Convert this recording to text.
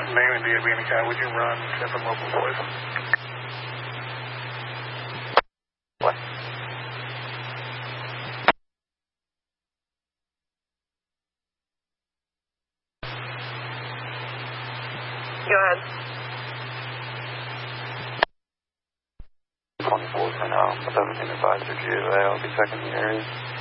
Name and DOB in account. Would you run 10 from local boys? What? Go ahead. 24 for now. 17 advisor GLA. I'll be checking the area.